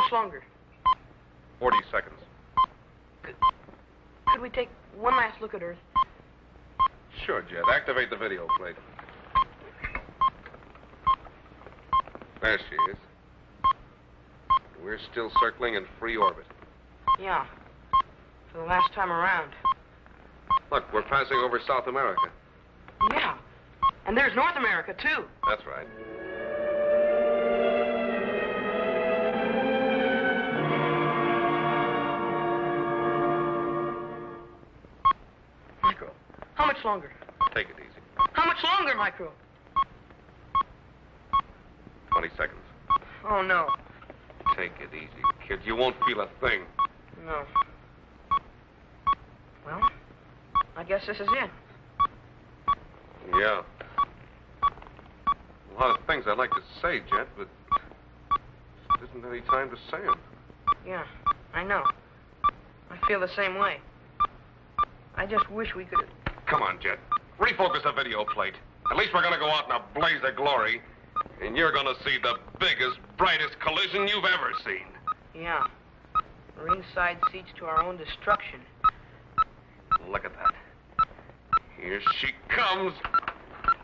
much longer? 40 seconds. Could we take one last look at Earth? Sure, Jet. Activate the video plate. There she is. We're still circling in free orbit. Yeah. For the last time around. Look, we're passing over South America. Yeah. And there's North America, too. That's right. Micro, how much longer? Take it easy. How much longer, Micro? 20 seconds. Oh, no. Take it easy, kid. You won't feel a thing. No. Well, I guess this is it. Yeah. A lot of things I'd like to say, Jet, but there isn't any time to say them. Yeah, I know. I feel the same way. I just wish we could... Come on, Jet. Refocus the video plate. At least we're going to go out in a blaze of glory, and you're going to see the biggest, brightest collision you've ever seen. Yeah. Ringside seats to our own destruction. Look at that. Here she comes.